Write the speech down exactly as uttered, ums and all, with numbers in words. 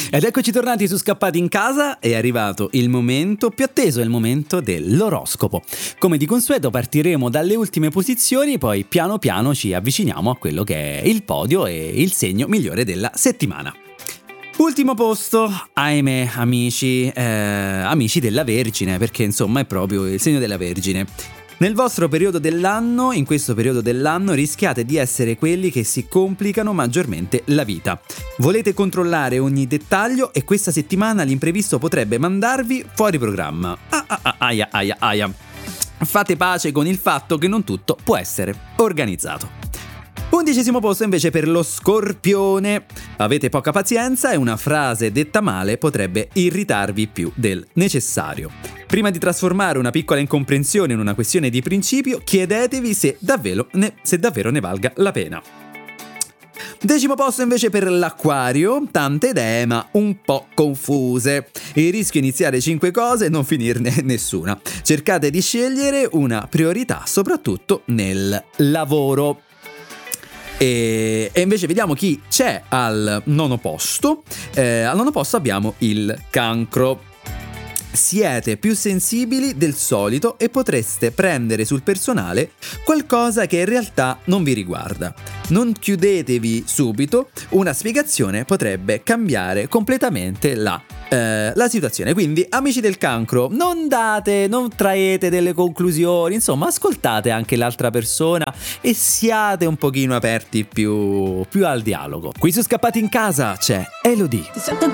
Ed eccoci tornati su Scappati in Casa, è arrivato il momento più atteso, è il momento dell'oroscopo. Come di consueto partiremo dalle ultime posizioni, poi piano piano ci avviciniamo a quello che è il podio e il segno migliore della settimana. Ultimo posto, ahimè amici, eh, amici della Vergine, perché insomma è proprio il segno della Vergine. Nel vostro periodo dell'anno, in questo periodo dell'anno, rischiate di essere quelli che si complicano maggiormente la vita. Volete controllare ogni dettaglio e questa settimana l'imprevisto potrebbe mandarvi fuori programma. Ah, ah, ah, aia, aia, aia. Fate pace con il fatto che non tutto può essere organizzato. Undicesimo posto invece per lo Scorpione. Avete poca pazienza e una frase detta male potrebbe irritarvi più del necessario. Prima di trasformare una piccola incomprensione in una questione di principio, chiedetevi se davvero ne, se davvero ne valga la pena. Decimo posto invece per l'Acquario, tante idee ma un po' confuse. Il rischio è iniziare cinque cose e non finirne nessuna. Cercate di scegliere una priorità soprattutto nel lavoro. E, e invece vediamo chi c'è al nono posto. Eh, al nono posto abbiamo il Cancro. Siete più sensibili del solito e potreste prendere sul personale qualcosa che in realtà non vi riguarda. Non chiudetevi subito, una spiegazione potrebbe cambiare completamente la, eh, la situazione. Quindi, amici del Cancro, non date, non traete delle conclusioni, insomma, ascoltate anche l'altra persona e siate un pochino aperti più, più al dialogo. Qui su Scappati in Casa c'è Elodie.